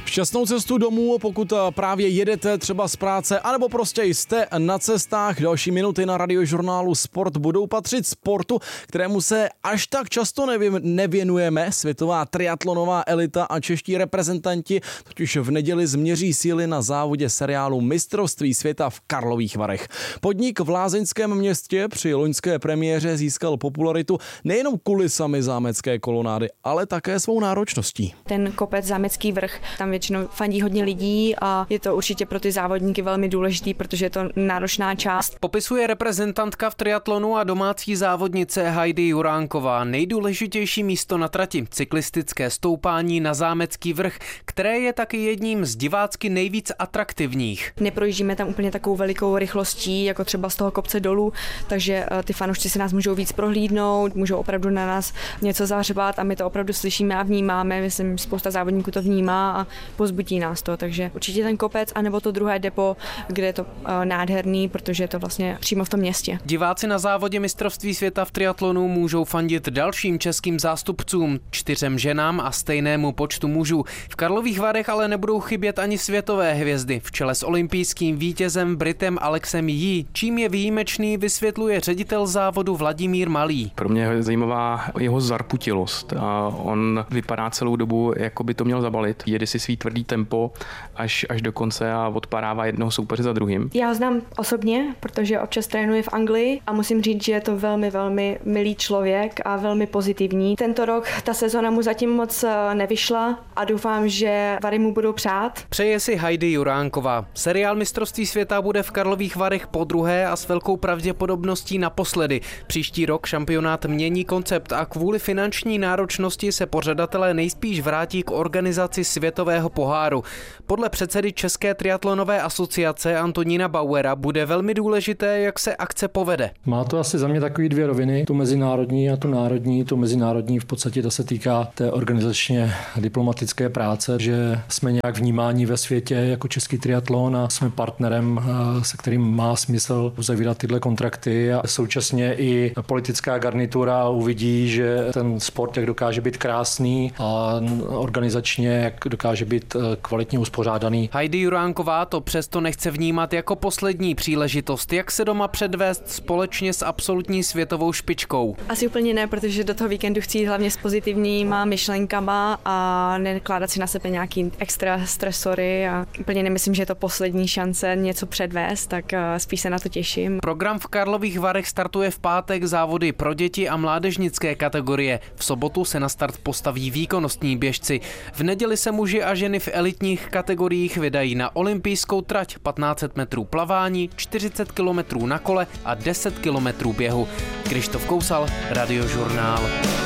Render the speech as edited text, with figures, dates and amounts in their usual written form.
Šťastnou cestu domů, pokud právě jedete třeba z práce, anebo prostě jste na cestách. Další minuty na Radiožurnálu Sport budou patřit sportu, kterému se až tak často nevěnujeme. Světová triatlonová elita a čeští reprezentanti totiž v neděli změří síly na závodě seriálu Mistrovství světa v Karlových Varech. Podnik v lázeňském městě při loňské premiéře získal popularitu nejenom kulisami zámecké kolonády, ale také svou náročností. Ten kopec Zámecký vrch, tam většinou fandí hodně lidí a je to určitě pro ty závodníky velmi důležitý, protože je to náročná část. Popisuje reprezentantka v triatlonu a domácí závodnice Heidi Juránková nejdůležitější místo na trati, cyklistické stoupání na Zámecký vrch, které je taky jedním z divácky nejvíc atraktivních. Neprojíždíme tam úplně takovou velikou rychlostí, jako třeba z toho kopce dolů, takže ty fanoušci si nás můžou víc prohlídnout, můžou opravdu na nás něco zahřbat a my to opravdu slyšíme a vnímáme. Myslím, spousta závodníků to vnímá a pozbudí nás to, takže určitě ten kopec, anebo to druhé depo, kde je to nádherný, protože je to vlastně přímo v tom městě. Diváci na závodě Mistrovství světa v triatlonu můžou fandit dalším českým zástupcům, 4 ženám a stejnému počtu mužů. V Karlových Varech ale nebudou chybět ani světové hvězdy, v čele s olympijským vítězem Britem Alexem Yee. Čím je výjimečný, vysvětluje ředitel závodu Vladimír Malý. Pro mě je zajímavá jeho zarputilost. A on vypadá celou dobu, jako by to měl zabalit. Jede si svý tvrdý tempo až do konce a odpadává jednoho soupeře za druhým. Já ho znám osobně, protože občas trénuje v Anglii a musím říct, že je to velmi, velmi milý člověk a velmi pozitivní. Tento rok ta sezona mu zatím moc nevyšla a doufám, že Vary mu budou přát. Přeje si Heidi Juránková. Seriál Mistrovství světa bude v Karlových Varech podruhé a s velkou pravděpodobností naposledy. Příští rok šampionát mění koncept a kvůli finanční náročnosti se pořadatelé nejspíš vrátí k organizaci světového poháru. Podle předsedy České triatlonové asociace Antonína Bauera bude velmi důležité, jak se akce povede. Má to asi za mě takový 2 roviny, tu mezinárodní a tu národní. Tu mezinárodní v podstatě to se týká té organizačně diplomatické práce, že jsme nějak vnímáni ve světě jako český triatlon a jsme partnerem, se kterým má smysl uzavírat tyhle kontrakty a současně i politická garnitura uvidí, že ten sport jak dokáže být krásný a organizačně jak dokáže být kvalitně uspořádaný. Heidi Juránková to přesto nechce vnímat jako poslední příležitost, jak se doma předvést společně s absolutní světovou špičkou. Asi úplně ne, protože do toho víkendu chci jít hlavně s pozitivníma myšlenkama a nekládat si na sebe nějaký extra stresory a úplně nemyslím, že je to poslední šance něco předvést, tak spíš se na to těším. Program v Karlových Varech startuje v pátek závody pro děti a mládežnické kategorie. V sobotu se na start postaví výkonnostní běžci. V neděli se muži a ženy v elitních kategoriích vydají na olympijskou trať 1500 metrů plavání, 40 kilometrů na kole a 10 kilometrů běhu. Krištof Kousal, Radiožurnál.